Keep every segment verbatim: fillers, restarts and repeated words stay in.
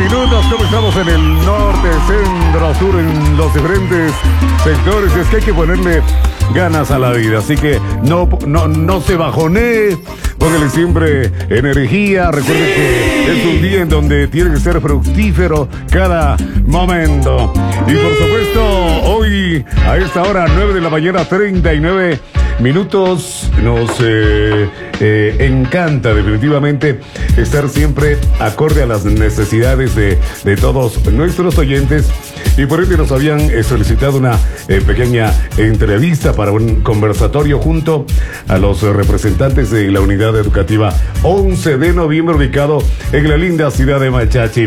minutos. ¿Cómo estamos en el norte, centro, sur, en los diferentes sectores? Es que hay que ponerle ganas a la vida, así que no, no, no se bajonee, póngale siempre energía. Recuerde que es un día en donde tiene que ser fructífero cada momento. Y por supuesto, hoy a esta hora, nueve de la mañana, treinta y nueve minutos, nos eh, eh, encanta definitivamente estar siempre acorde a las necesidades de, de todos nuestros oyentes, y por ende nos habían eh, solicitado una eh, pequeña entrevista para un conversatorio junto a los eh, representantes de la unidad educativa once de noviembre, ubicado en la linda ciudad de Machachi.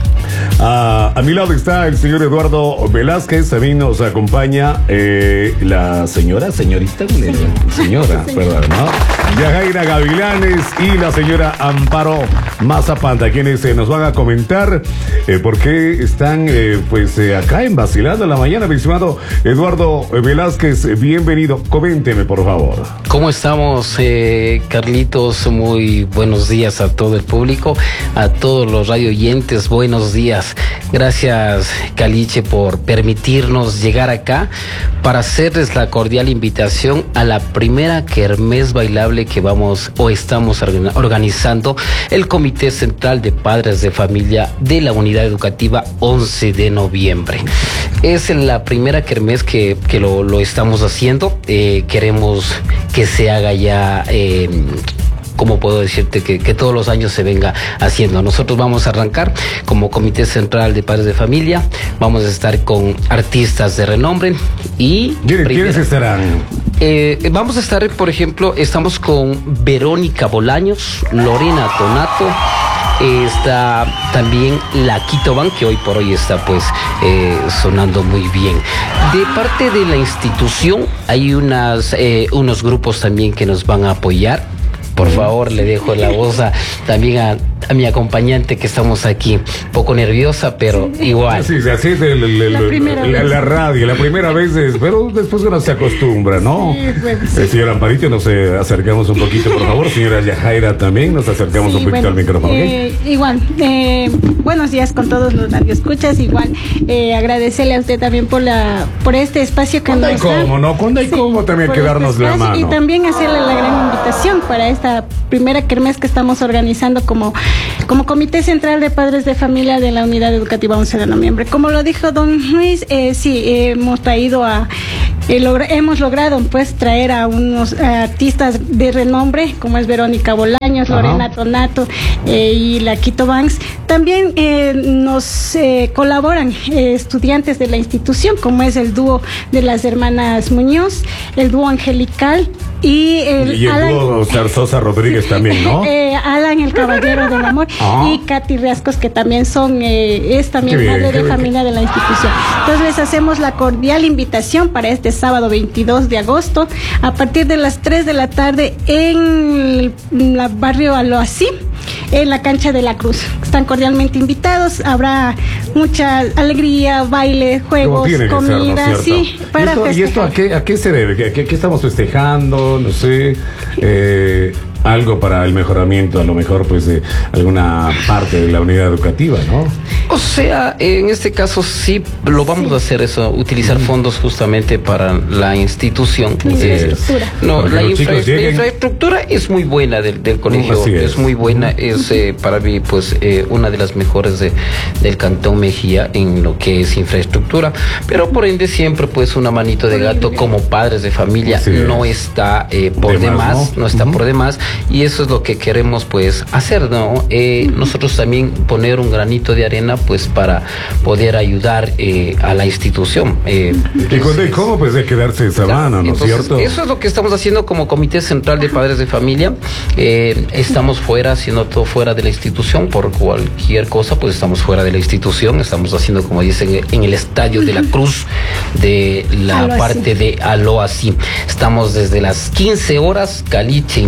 Ah, a mi lado está el señor Eduardo Velázquez, también nos acompaña eh, la señora, señorita, señora, perdón, ¿no? Yajaira Gavilanes y la señora Amparo Mazapanta, quienes eh, nos van a comentar eh, por qué están eh, pues eh, acá en Vacilando en la Mañana. Mi estimado Eduardo Velázquez, bienvenido, coménteme por favor. ¿Cómo estamos, eh, Carlitos? Muy buenos días a todo el público, a todos los radio oyentes, buenos días. Gracias, Caliche, por permitirnos llegar acá para hacerles la cordial invitación a la primera kermés bailable que vamos o estamos organizando el Comité Central de Padres de Familia de la Unidad Educativa once de noviembre. Es la primera kermés que, que lo, lo estamos haciendo. Eh, queremos que se haga ya... Eh, ¿Cómo puedo decirte que, que todos los años se venga haciendo? Nosotros vamos a arrancar como Comité Central de Padres de Familia. Vamos a estar con artistas de renombre y... ¿Quiénes estarán? Eh, vamos a estar, por ejemplo, estamos con Verónica Bolaños, Lorena Tonato. Eh, está también la Quito Band, que hoy por hoy está pues eh, sonando muy bien. De parte de la institución hay unas, eh, unos grupos también que nos van a apoyar. Por favor, le dejo la voz a, también a, a mi acompañante, que estamos aquí, un poco nerviosa, pero sí, igual. Sí, así es el, el, el, la, la, la radio, la primera vez, es, pero después uno se acostumbra, ¿no? Sí, bueno, sí. El señor Amparito, nos eh, acercamos un poquito, por favor. Señora Yajaira también, nos acercamos sí, un poquito bueno, al micrófono. Eh, ¿okay? Igual, eh, buenos días con todos los radioescuchas. Igual, eh, agradecerle a usted también por la por este espacio que nos da. ¿Cuándo hay cómo, no? ¿Cuándo hay sí, cómo también que darnos este la mano? Y también hacerle la gran invitación para esta primera kermés que estamos organizando como, como Comité Central de Padres de Familia de la Unidad Educativa once de noviembre. Como lo dijo don Luis, eh, sí, eh, hemos traído a... Eh, logra, hemos logrado pues traer a unos eh, artistas de renombre, como es Verónica Bolaños, Ajá. Lorena Tonato eh, y la Quito Banks. También eh, nos eh, colaboran eh, estudiantes de la institución, como es el dúo de las hermanas Muñoz, el dúo Angelical y el, y el Alan, dúo Zarzosa Rodríguez también, ¿no? Eh, Alan, el caballero del amor, ah. y Katy Riascos, que también son, eh, es también bien, padre de familia de la institución. Entonces les hacemos la cordial invitación para este sábado veintidós de agosto, a partir de las tres de la tarde en el barrio Aloasí, en la cancha de la Cruz. Están cordialmente invitados, habrá mucha alegría, baile, juegos, comida, ser, ¿no? Sí, para ¿Y esto, ¿y esto a qué, a qué se debe? ¿A qué, qué estamos festejando? No sé, eh, algo para el mejoramiento, a lo mejor, pues, de alguna parte de la unidad educativa, ¿no? O sea, en este caso sí lo vamos sí. a hacer eso, utilizar mm. fondos justamente para la institución. Infraestructura. Eh, no, la, infra, la infraestructura es muy buena del, del colegio, es. es muy buena, es eh, para mí pues eh, una de las mejores de, del Cantón Mejía en lo que es infraestructura, pero por ende siempre pues una manito de gato como padres de familia no está eh, por demás, demás, ¿no? no está uh-huh. por demás, y eso es lo que queremos pues hacer, ¿no? Eh, nosotros también poner un granito de arena pues para poder ayudar eh, a la institución. Eh, y cuando hay cómo pues hay que darse esa claro, mano, ¿no es cierto? Eso es lo que estamos haciendo como Comité Central de Padres de Familia. Eh, estamos fuera, haciendo todo fuera de la institución, por cualquier cosa pues estamos fuera de la institución, estamos haciendo como dicen en el Estadio de la Cruz de la Aloasí. Parte de Aloasí. Estamos desde las quince horas, Caliche invitado,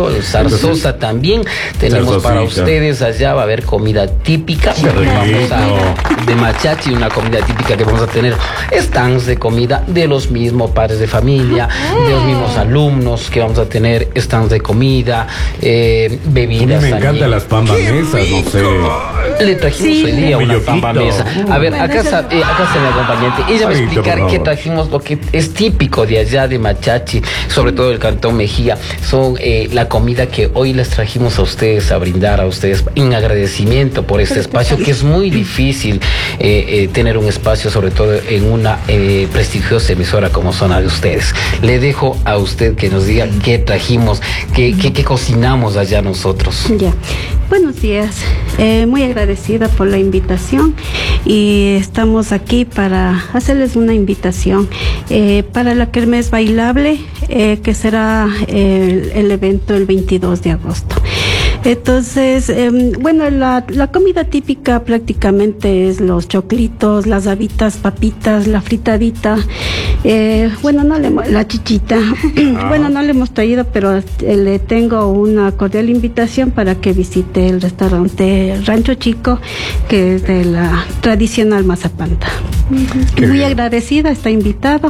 Colegio, el Zarzosa también. Tenemos para ustedes allá, va a haber comida típica. Vamos a, de machachi, una comida típica que vamos a tener stands de comida de los mismos padres de familia, de los mismos alumnos que vamos a tener stands de comida, eh, bebidas. A mí me encantan las pambamesas, no sé. Le trajimos sí. hoy día una pambamesa. A ver, acá está, eh, acá está mi acompañante. Ella va a explicar qué trajimos, lo que es típico de allá de Machachi, sobre todo el Cantón Mejía. Son eh, la comida que hoy les trajimos a ustedes, a brindar a ustedes en agradecimiento por este espacio, que es muy difícil eh, eh, tener un espacio, sobre todo en una eh, prestigiosa emisora como Zona de Ustedes. Le dejo a usted que nos diga qué trajimos, qué, qué, qué cocinamos allá nosotros. Ya, buenos días. Eh, muy agradecida por la invitación y estamos aquí para hacerles una invitación eh, para la kermés bailable eh, que será el, el evento el veintidós de agosto. Entonces, eh, bueno, la, la comida típica prácticamente es los choclitos, las habitas, papitas, la fritadita, eh, bueno, no le la chichita, ah. bueno, no le hemos traído, pero eh, le tengo una cordial invitación para que visite el restaurante Rancho Chico, que es de la tradicional mazapanta. Uh-huh. Muy bien. Agradecida, está invitado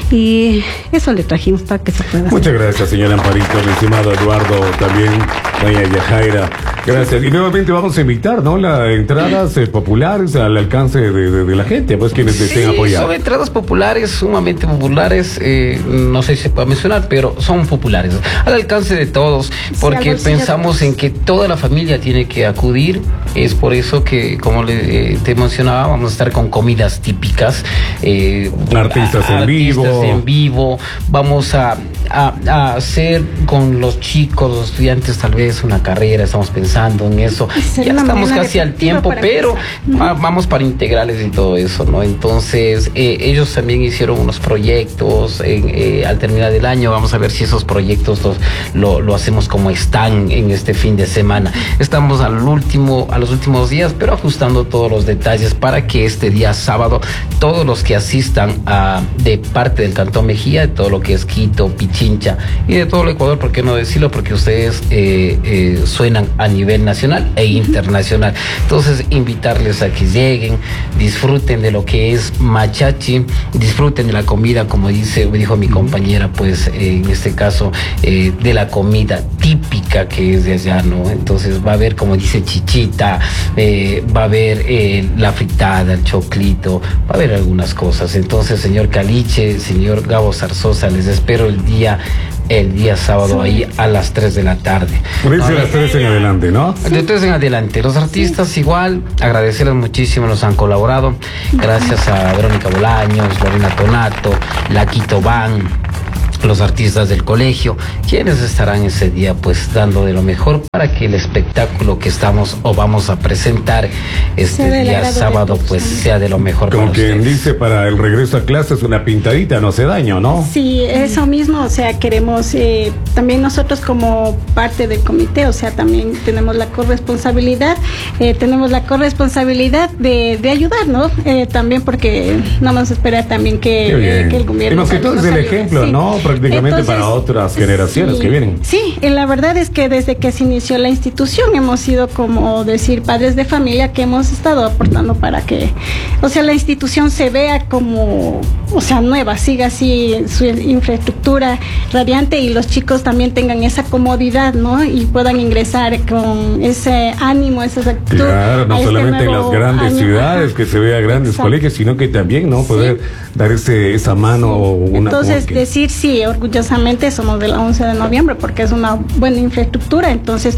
y eso le trajimos para que se pueda hacer. Muchas gracias, señora Amparito, el estimado Eduardo, también doña Yajaira. Gracias. Y nuevamente vamos a invitar, ¿no? Las entradas eh, populares al alcance de, de, de la gente, pues quienes sí, deseen apoyar. Son entradas populares, sumamente populares, eh, no sé si se puede mencionar, pero son populares, al alcance de todos, porque sí, pensamos en que toda la familia tiene que acudir. Es por eso que, como le, eh, te mencionaba, vamos a estar con comidas típicas, eh, artistas a, en vivo, artistas en vivo. Vamos a, a, a hacer con los chicos, los estudiantes, tal vez una carrera, estamos pensando en eso. Ya estamos casi al tiempo, pero va, vamos para integrales y todo eso, ¿no? Entonces, eh, ellos también hicieron unos proyectos en, eh, al terminar el año. Vamos a ver si esos proyectos los, lo, lo hacemos como están en este fin de semana. Estamos al último, a los últimos días, pero ajustando todos los detalles para que este día sábado, todos los que asistan a, de parte del Cantón Mejía, de todo lo que es Quito, Pichincha y de todo el Ecuador, ¿por qué no decirlo? Porque ustedes eh, eh, suenan a nivel nacional e internacional. Entonces, invitarles a que lleguen, disfruten de lo que es machachi, disfruten de la comida, como dice, dijo mi compañera, pues eh, en este caso, eh, de la comida típica que es de allá, ¿no? Entonces va a haber, como dice, chichita, eh, va a haber eh, la fritada, el choclito, va a haber algunas cosas. Entonces, señor Caliche, señor Gabo Zarzosa, les espero el día el día sábado sí. ahí a las tres de la tarde. Por eso a las tres en adelante, ¿no? De tres en adelante. Los artistas sí. igual, agradecerles muchísimo, nos han colaborado. Gracias a Verónica Bolaños, Lorena Tonato, La Quito Van, los artistas del colegio, quienes estarán ese día pues dando de lo mejor para que el espectáculo que estamos o vamos a presentar este día sábado pues sea de lo mejor. Como quien ustedes. Dice, para el regreso a clases una pintadita no hace daño, ¿no? Sí, eso mismo, o sea, queremos eh, también nosotros como parte del comité, o sea, también tenemos la corresponsabilidad, eh, tenemos la corresponsabilidad de, de ayudar, ¿no? Eh, también porque no vamos a esperar también que, eh, que el gobierno... Y más que todo es el ejemplo, sí. ¿no? Prácticamente entonces, para otras generaciones sí, que vienen. Sí, la verdad es que desde que se inició la institución hemos sido, como decir, padres de familia que hemos estado aportando para que, o sea, la institución se vea como, o sea, nueva, siga así su infraestructura radiante y los chicos también tengan esa comodidad, ¿no? Y puedan ingresar con ese ánimo, esa actitud. Claro, no solamente este en las grandes año. ciudades, que se vea grandes Exacto. colegios, sino que también, ¿no? Poder sí. dar ese, esa mano sí. o una... Entonces, que... decir sí, orgullosamente somos de la once de noviembre porque es una buena infraestructura, entonces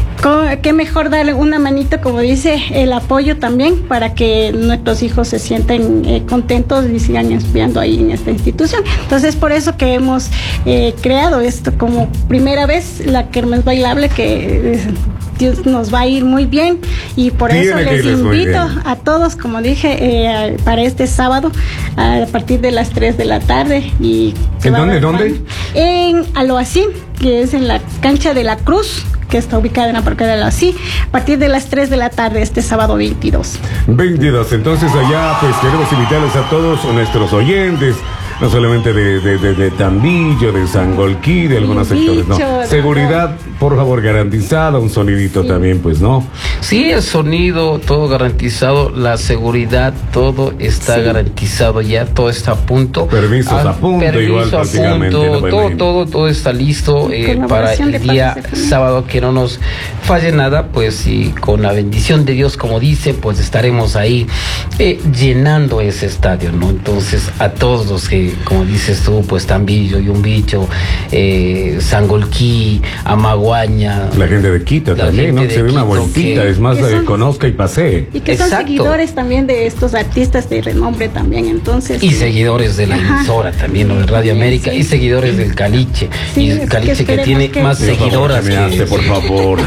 qué mejor darle una manito, como dice, el apoyo también para que nuestros hijos se sienten eh, contentos y sigan estudiando ahí en esta institución. Entonces, por eso que hemos eh, creado esto como primera vez, la kermés bailable, que eh, nos va a ir muy bien y por Tiene eso les invito a todos, como dije, eh, para este sábado a partir de las tres de la tarde. Y ¿En dónde? ¿Dónde? En Aloacín, que es en la cancha de la Cruz, que está ubicada en la parroquia de Aloacín, a partir de las tres de la tarde este sábado veintidós. veintidós, entonces allá pues queremos invitarles a todos nuestros oyentes no solamente de, de, de, de Tambillo, de Sangolquí, de algunos sectores, no. Seguridad, por favor, garantizada, un sonidito sí. también, pues, ¿no? Sí, el sonido, todo garantizado, la seguridad, todo está sí. garantizado ya, todo está a punto. Permisos a, a punto, permiso igual a prácticamente. Punto, no todo, todo, todo está listo eh, para el día sábado, que no nos falle nada, pues, y con la bendición de Dios, como dice, pues estaremos ahí eh, llenando ese estadio, ¿no? Entonces, a todos los que, como dices tú, pues Tambillo, Yumbicho, eh, Sangolquí, Amaguaña, la gente de Quito también, ¿no? Se ve una vueltita, que, es más, son, conozca y pase. Y que son Exacto. seguidores también de estos artistas de renombre también, entonces. Y sí. seguidores de la emisora Ajá. también, ¿no? De Radio América, sí. y seguidores del Caliche. Sí, y el Caliche que, que tiene que... más seguidoras que... Hace, por favor.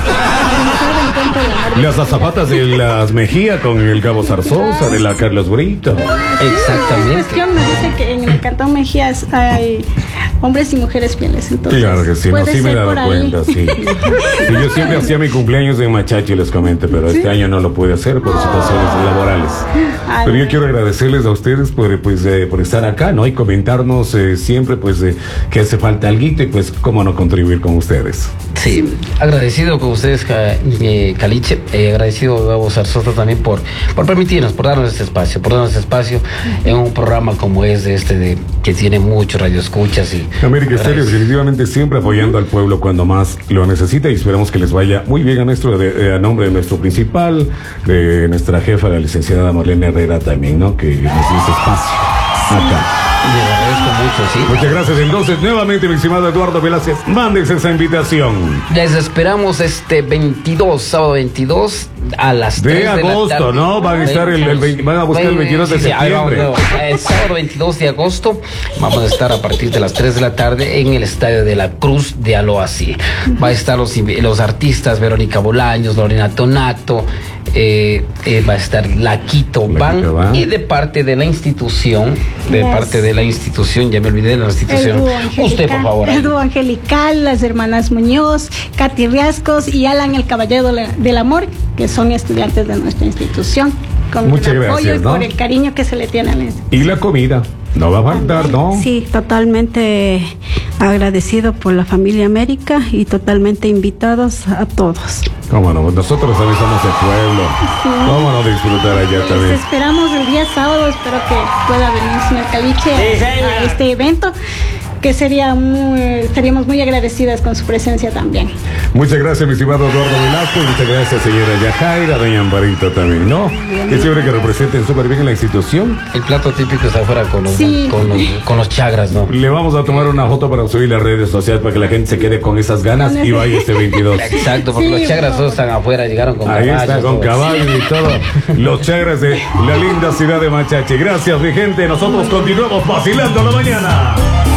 Las azafatas de las Mejía con el Gabo Zarzosa, de la Carlos Brito. Exactamente. La cuestión me dice que en el Cantón Mejías hay hombres y mujeres fieles, entonces. Claro que sí, no, sí me he dado cuenta, sí. sí. Yo siempre hacía mi cumpleaños en Machachi, les comento, pero ¿Sí? este año no lo pude hacer por situaciones laborales. Ay, pero yo quiero agradecerles a ustedes por, pues, eh, por estar acá, ¿no? Y comentarnos eh, siempre, pues, eh, que hace falta alguito y, pues, cómo no contribuir con ustedes. Sí, agradecido con ustedes, eh, Caliche, eh, agradecido a Gabo Zarzosa también por, por permitirnos, por darnos este espacio, por darnos este espacio en un programa como es este, de, que tiene mucho radioescuchas y América Estéreo definitivamente siempre apoyando al pueblo cuando más lo necesita, y esperamos que les vaya muy bien a nuestro, de, a nombre de nuestro principal, de nuestra jefa, la licenciada Marlene Herrera también, ¿no? Que nos dice espacio acá. Les agradezco mucho, sí. Muchas gracias. Entonces, nuevamente, mi estimado Eduardo Velázquez, mándense esa invitación. Les esperamos este veintidós, sábado veintidós, a las de tres agosto, de la tarde. ¿no? Van a estar el, el veinte, van a buscar el veintidós de sí, septiembre. Sí, vamos, no, el sábado veintidós de agosto vamos a estar a partir de las tres de la tarde en el Estadio de la Cruz de Aloasí. Va a estar los, los artistas Verónica Bolaños, Lorena Tonato, eh, eh, va a estar Laquito Van, Van, y de parte de la institución, de yes. parte de la institución, ya me olvidé de la institución. Usted, por favor. El dúo angelical, las hermanas Muñoz, Katy Riascos y Alan el Caballero del Amor, que son estudiantes de nuestra institución. Con Muchas el apoyo gracias, y ¿no? por el cariño que se le tiene a la institución. Y la comida. No va a faltar, ¿no? Sí, totalmente agradecido por la familia América y totalmente invitados a todos. Cómo no, nosotros también somos el pueblo. Sí. Cómo no disfrutar allá Les también. esperamos el día sábado, espero que pueda venir señor Caliche sí, a, a este evento, que sería muy, estaríamos muy agradecidas con su presencia también. Muchas gracias, mi estimado Eduardo Velázquez. Muchas gracias, señora Yajaira, doña Amparito también, ¿no? Que siempre que representen súper bien en la institución. El plato típico está afuera con los, sí. con, los, con los chagras, ¿no? Le vamos a tomar una foto para subir las redes sociales para que la gente se quede con esas ganas y vaya este veintidós. Exacto, porque sí, los chagras todos están afuera, llegaron con ahí caballos. Ahí está, con caballos y todo. Los chagras de la linda ciudad de Machachi. Gracias, mi gente. Nosotros continuamos vacilando la mañana.